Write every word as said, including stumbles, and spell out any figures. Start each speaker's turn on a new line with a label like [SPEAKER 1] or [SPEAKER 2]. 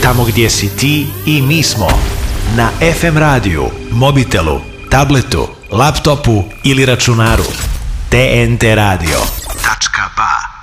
[SPEAKER 1] Tamo gdje si ti i mi smo. Na ef em radiju, mobitelu, tabletu, laptopu ili računaru. te en te radio tačka ba